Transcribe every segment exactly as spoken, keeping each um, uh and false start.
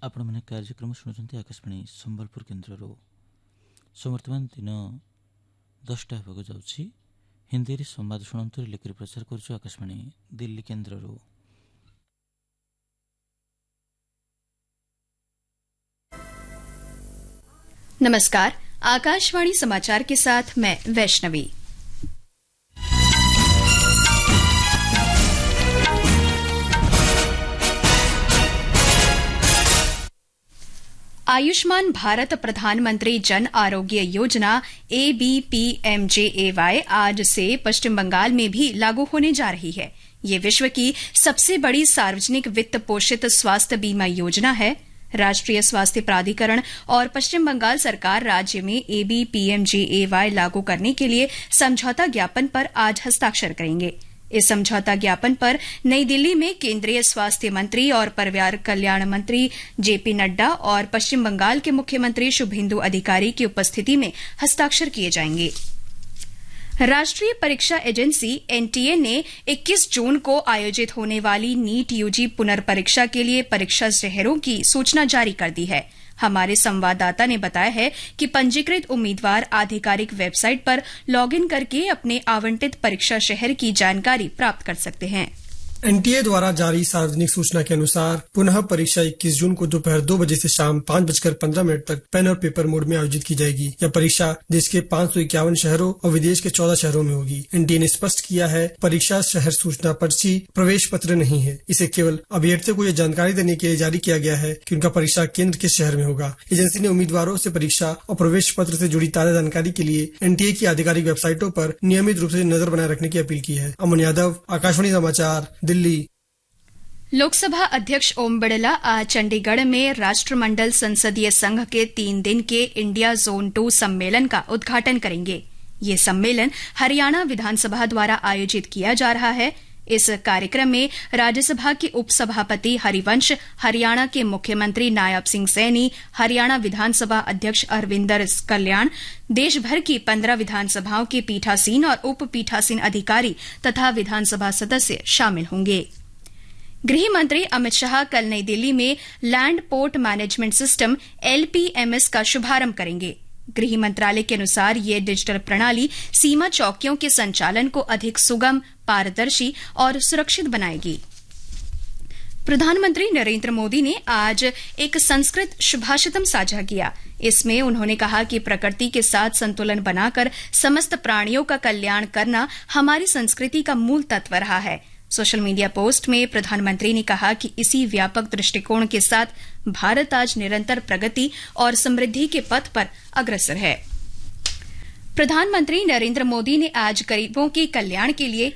आपण मैंने कार्यक्रम शुणुंट आकाशवाणी संबलपुर केन्द्र समर्थमान दिन दसटा होगा जाऊँगी हिंदी संवाद शुणु लिखि प्रचार कर आकाशवाणी दिल्ली केन्द्र। नमस्कार, आकाशवाणी समाचार के साथ मैं वैष्णवी। आयुष्मान भारत प्रधानमंत्री Jan Arogya Yojana A B P M J A Y आज से पश्चिम बंगाल में भी लागू होने जा रही है। ये विश्व की सबसे बड़ी सार्वजनिक वित्त पोषित स्वास्थ्य बीमा योजना है। राष्ट्रीय स्वास्थ्य प्राधिकरण और पश्चिम बंगाल सरकार राज्य में A B P M J A Y लागू करने के लिए समझौता ज्ञापन पर आज हस्ताक्षर करेंगे। इस समझौता ज्ञापन पर नई दिल्ली में केंद्रीय स्वास्थ्य मंत्री और परिवार कल्याण मंत्री जे पी नड्डा और पश्चिम बंगाल के मुख्यमंत्री शुभेंदु अधिकारी की उपस्थिति में हस्ताक्षर किए जाएंगे। राष्ट्रीय परीक्षा एजेंसी एन टी ए ने इक्कीस जून को आयोजित होने वाली नीट यू जी पुनर्परीक्षा के लिए परीक्षा शहरों की सूचना जारी कर दी है। हमारे संवाददाता ने बताया है कि पंजीकृत उम्मीदवार आधिकारिक वेबसाइट पर लॉगिन करके अपने आवंटित परीक्षा शहर की जानकारी प्राप्त कर सकते हैं। एन टी ए द्वारा जारी सार्वजनिक सूचना के अनुसार पुनः परीक्षा इक्कीस जून को दोपहर दो बजे से शाम पाँच बजकर पंद्रह मिनट तक पेन और पेपर मोड में आयोजित की जाएगी। यह परीक्षा देश के पाँच सौ इक्यावन शहरों और विदेश के चौदह शहरों में होगी। एन टी ए ने स्पष्ट किया है, परीक्षा शहर सूचना पर्ची प्रवेश पत्र नहीं है। इसे केवल अभ्यर्थियों को यह जानकारी देने के लिए जारी किया गया है कि उनका परीक्षा केंद्र किस शहर में होगा। एजेंसी ने उम्मीदवारों से परीक्षा और प्रवेश पत्र से जुड़ी ताजा जानकारी के लिए एन टी ए की आधिकारिक वेबसाइटों पर नियमित रूप से नजर बनाए रखने की अपील की है। अमन यादव, आकाशवाणी समाचार, दिल्ली। लोकसभा अध्यक्ष ओम बिड़ला आज चंडीगढ़ में राष्ट्रमंडल संसदीय संघ के तीन दिन के इंडिया जोन टू सम्मेलन का उद्घाटन करेंगे। ये सम्मेलन हरियाणा विधानसभा द्वारा आयोजित किया जा रहा है। इस कार्यक्रम में राज्यसभा के उपसभापति हरिवंश, हरियाणा के मुख्यमंत्री नायब सिंह सैनी, हरियाणा विधानसभा अध्यक्ष अरविंदर कल्याण, देश भर की पंद्रह विधानसभाओं के पीठासीन और उप पीठासीन अधिकारी तथा विधानसभा सदस्य शामिल होंगे। गृह मंत्री अमित शाह कल नई दिल्ली में land port management system L P M S का शुभारंभ करेंगे। गृह मंत्रालय के अनुसार ये डिजिटल प्रणाली सीमा चौकियों के संचालन को अधिक सुगम, पारदर्शी और सुरक्षित बनाएगी। प्रधानमंत्री नरेंद्र मोदी ने आज एक संस्कृत सुभाषितम साझा किया। इसमें उन्होंने कहा कि प्रकृति के साथ संतुलन बनाकर समस्त प्राणियों का कल्याण करना हमारी संस्कृति का मूल तत्व रहा है। सोशल मीडिया पोस्ट में प्रधानमंत्री ने कहा कि इसी व्यापक दृष्टिकोण के साथ भारत आज निरंतर प्रगति और समृद्धि के पथ पर अग्रसर है। प्रधानमंत्री नरेंद्र मोदी ने आज गरीबों के कल्याण के लिए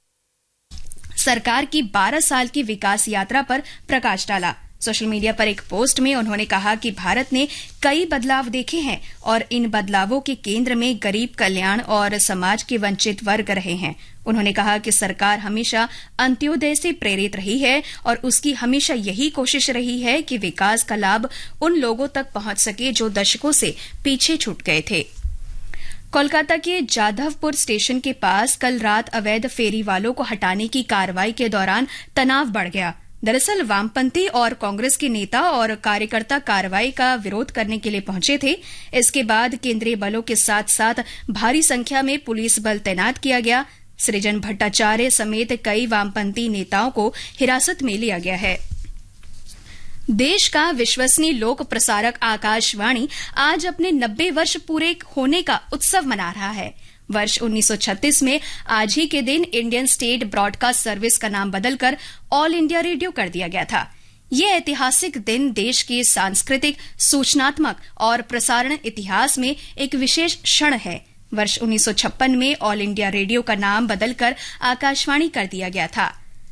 सरकार की बारह साल की विकास यात्रा पर प्रकाश डाला। सोशल मीडिया पर एक पोस्ट में उन्होंने कहा कि भारत ने कई बदलाव देखे हैं और इन बदलावों के केंद्र में गरीब कल्याण और समाज के वंचित वर्ग रहे हैं। उन्होंने कहा कि सरकार हमेशा अंत्योदय से प्रेरित रही है और उसकी हमेशा यही कोशिश रही है कि विकास का लाभ उन लोगों तक पहुंच सके जो दशकों से पीछे छूट गए थे। कोलकाता के जाधवपुर स्टेशन के पास कल रात अवैध फेरी वालों को हटाने की कार्रवाई के दौरान तनाव बढ़ गया। दरअसल वामपंथी और कांग्रेस के नेता और कार्यकर्ता कार्रवाई का विरोध करने के लिए पहुंचे थे। इसके बाद केंद्रीय बलों के साथ साथ भारी संख्या में पुलिस बल तैनात किया गया। सृजन भट्टाचार्य समेत कई वामपंथी नेताओं को हिरासत में लिया गया है। देश का विश्वसनीय लोक प्रसारक आकाशवाणी आज अपने नब्बे वर्ष पूरे होने का उत्सव मना रहा है। वर्ष उन्नीस सौ छत्तीस में आज ही के दिन इंडियन स्टेट ब्रॉडकास्ट सर्विस का नाम बदलकर ऑल इंडिया रेडियो कर दिया गया था। यह ऐतिहासिक दिन देश के सांस्कृतिक, सूचनात्मक और प्रसारण इतिहास में एक विशेष क्षण है। वर्ष उन्नीस सौ छप्पन में ऑल इंडिया रेडियो का नाम बदलकर आकाशवाणी कर दिया गया था।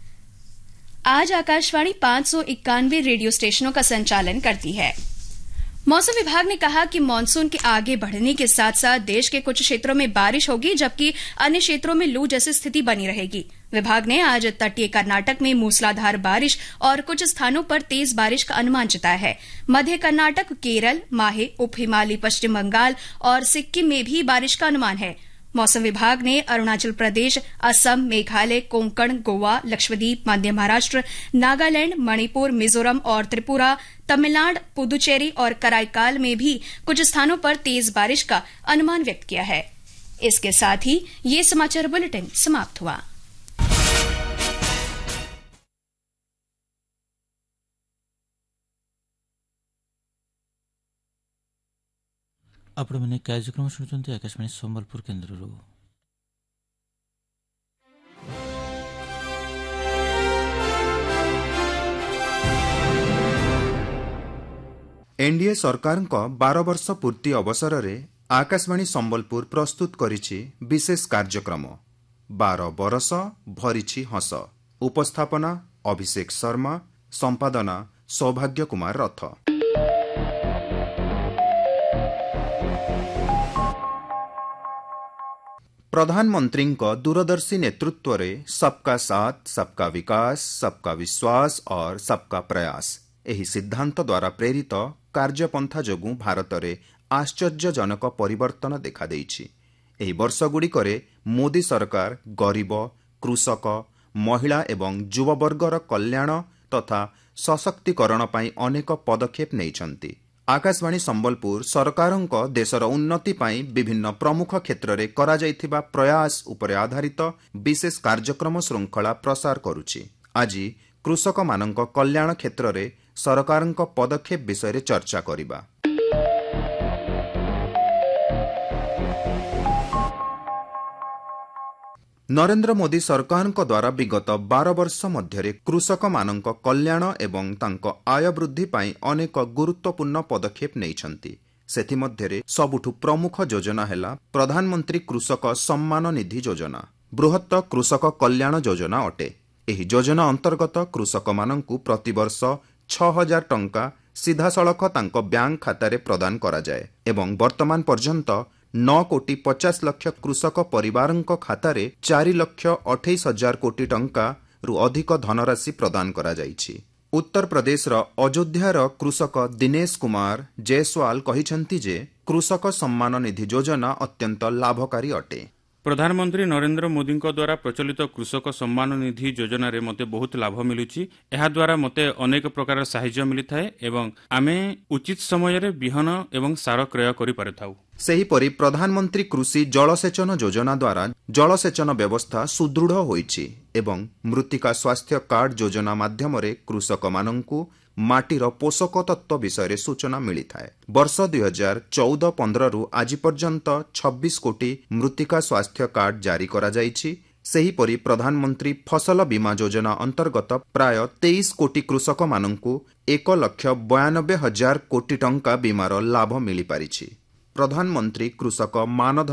आज आकाशवाणी पांच सौ इक्यानवे रेडियो स्टेशनों का संचालन करती है। मौसम विभाग ने कहा कि मानसून के आगे बढ़ने के साथ साथ देश के कुछ क्षेत्रों में बारिश होगी, जबकि अन्य क्षेत्रों में लू जैसी स्थिति बनी रहेगी। विभाग ने आज तटीय कर्नाटक में मूसलाधार बारिश और कुछ स्थानों पर तेज बारिश का अनुमान जताया है। मध्य कर्नाटक, केरल, माहे, उप हिमालयी पश्चिम बंगाल और सिक्किम में भी बारिश का अनुमान है। मौसम विभाग ने अरुणाचल प्रदेश, असम, मेघालय, कोंकण, गोवा, लक्षद्वीप, मध्य महाराष्ट्र, नागालैंड, मणिपुर, मिजोरम और त्रिपुरा, तमिलनाडु, पुदुचेरी और कराईकाल में भी कुछ स्थानों पर तेज बारिश का अनुमान व्यक्त किया है। इसके साथ ही ये समाचार बुलेटिन समाप्त हुआ। ଆପଣମାନେ କାର୍ଯ୍ୟକ୍ରମ ଶୁଣୁଛନ୍ତି ଆକାଶବାଣୀ ସମ୍ବଲପୁର କେନ୍ଦ୍ରରୁ। एनडीए सरकारଙ୍କ ବାର ବର୍ଷ ପୂର୍ତ୍ତି ଅବସରରେ ଆକାଶବାଣୀ ସମ୍ବଲପୁର ପ୍ରସ୍ତୁତ କରିଛି ବିଶେଷ କାର୍ଯ୍ୟକ୍ରମ ବାର ବରଷ ଭରିଛି ହସ। ଉପସ୍ଥାପନା ଅଭିଷେକ ଶର୍ମା, ସମ୍ପାଦନା ସୌଭାଗ୍ୟ କୁମାର ରଥ। ପ୍ରଧାନମନ୍ତ୍ରୀଙ୍କ ଦୂରଦର୍ଶୀ ନେତୃତ୍ୱରେ ସବକା ସାଥ, ସବକା ବିକାଶ, ସବକା ବିଶ୍ୱାସ और ସବକା ପ୍ରୟାସ ଏହି ସିଦ୍ଧାନ୍ତ ଦ୍ୱାରା ପ୍ରେରିତ କାର୍ଯ୍ୟପନ୍ଥା ଯୋଗୁଁ ଭାରତରେ ଆଶ୍ଚର୍ଯ୍ୟଜନକ ପରିବର୍ତ୍ତନ ଦେଖାଦେଇଛି। ଏହି ବର୍ଷଗୁଡ଼ିକରେ ମୋଦି ସରକାର ଗରିବ, କୃଷକ, ମହିଳା ଏବଂ ଯୁବବର୍ଗର କଲ୍ୟାଣ ତଥା ସଶକ୍ତିକରଣ ପାଇଁ ଅନେକ ପଦକ୍ଷେପ ନେଇଛନ୍ତି। ଆକାଶବାଣୀ ସମ୍ବଲପୁର ସରକାରଙ୍କ ଦେଶର ଉନ୍ନତି ପାଇଁ ବିଭିନ୍ନ ପ୍ରମୁଖ କ୍ଷେତ୍ରରେ କରାଯାଇଥିବା ପ୍ରୟାସ ଉପରେ ଆଧାରିତ ବିଶେଷ କାର୍ଯ୍ୟକ୍ରମ ଶୃଙ୍ଖଳା ପ୍ରସାର କରୁଛି। ଆଜି କୃଷକମାନଙ୍କ କଲ୍ୟାଣ କ୍ଷେତ୍ରରେ ସରକାରଙ୍କ ପଦକ୍ଷେପ ବିଷୟରେ ଚର୍ଚ୍ଚା କରିବା। ନରେନ୍ଦ୍ର ମୋଦି ସରକାରଙ୍କ ଦ୍ୱାରା ବିଗତ ବାର ବର୍ଷ ମଧ୍ୟରେ କୃଷକମାନଙ୍କ କଲ୍ୟାଣ ଏବଂ ତାଙ୍କ ଆୟ ବୃଦ୍ଧି ପାଇଁ ଅନେକ ଗୁରୁତ୍ୱପୂର୍ଣ୍ଣ ପଦକ୍ଷେପ ନେଇଛନ୍ତି। ସେଥିମଧ୍ୟରେ ସବୁଠୁ ପ୍ରମୁଖ ଯୋଜନା ହେଲା ପ୍ରଧାନମନ୍ତ୍ରୀ କୃଷକ ସମ୍ମାନ ନିଧି ଯୋଜନା। ବୃହତ୍ତ କୃଷକ କଲ୍ୟାଣ ଯୋଜନା ଅଟେ। ଏହି ଯୋଜନା ଅନ୍ତର୍ଗତ କୃଷକମାନଙ୍କୁ ପ୍ରତିବର୍ଷ ଛଅ ହଜାର ଟଙ୍କା ସିଧାସଳଖ ତାଙ୍କ ବ୍ୟାଙ୍କ ଖାତାରେ ପ୍ରଦାନ କରାଯାଏ ଏବଂ ବର୍ତ୍ତମାନ ପର୍ଯ୍ୟନ୍ତ ନଅ କୋଟି ପଚାଶ ଲକ୍ଷ କୃଷକ ପରିବାରଙ୍କ ଖାତାରେ ଚାରି ଲକ୍ଷ ଅଠେଇଶ ହଜାର କୋଟି ଟଙ୍କାରୁ ଅଧିକ ଧନରାଶି ପ୍ରଦାନ କରାଯାଇଛି। ଉତ୍ତରପ୍ରଦେଶର ଅଯୋଧ୍ୟାର କୃଷକ ଦିନେଶ କୁମାର ଜୟସ୍ୱାଲ କହିଛନ୍ତି ଯେ କୃଷକ ସମ୍ମାନ ନିଧି ଯୋଜନା ଅତ୍ୟନ୍ତ ଲାଭକାରୀ ଅଟେ। ପ୍ରଧାନମନ୍ତ୍ରୀ ନରେନ୍ଦ୍ର ମୋଦିଙ୍କ ଦ୍ୱାରା ପ୍ରଚଳିତ କୃଷକ ସମ୍ମାନ ନିଧି ଯୋଜନାରେ ମୋତେ ବହୁତ ଲାଭ ମିଳୁଛି। ଏହାଦ୍ୱାରା ମୋତେ ଅନେକ ପ୍ରକାର ସାହାଯ୍ୟ ମିଳିଥାଏ ଏବଂ ଆମେ ଉଚିତ ସମୟରେ ବିହନ ଏବଂ ସାର କ୍ରୟ କରିପାରିଥାଉ। ସେହିପରି ପ୍ରଧାନମନ୍ତ୍ରୀ କୃଷି ଜଳସେଚନ ଯୋଜନା ଦ୍ୱାରା ଜଳସେଚନ ବ୍ୟବସ୍ଥା ସୁଦୃଢ଼ ହୋଇଛି ଏବଂ ମୃତ୍ତିକା ସ୍ୱାସ୍ଥ୍ୟ କାର୍ଡ ଯୋଜନା ମାଧ୍ୟମରେ କୃଷକମାନଙ୍କୁ ମାଟିର ପୋଷକ ତତ୍ତ୍ୱ ବିଷୟରେ ସୂଚନା ମିଳିଥାଏ। ବର୍ଷ ଦୁଇ ହଜାର ଚଉଦ ପନ୍ଦରରୁ ଆଜି ପର୍ଯ୍ୟନ୍ତ ଛବିଶ କୋଟି ମୃତ୍ତିକା ସ୍ୱାସ୍ଥ୍ୟ କାର୍ଡ ଜାରି କରାଯାଇଛି। ସେହିପରି ପ୍ରଧାନମନ୍ତ୍ରୀ ଫସଲ ବୀମା ଯୋଜନା ଅନ୍ତର୍ଗତ ପ୍ରାୟ ତେଇଶ କୋଟି କୃଷକମାନଙ୍କୁ ଏକ ଲକ୍ଷ ବୟାନବେ ହଜାର କୋଟି ଟଙ୍କା ବୀମାର ଲାଭ ମିଳିପାରିଛି। ପ୍ରଧାନମନ୍ତ୍ରୀ କୃଷକ ମାନଧନ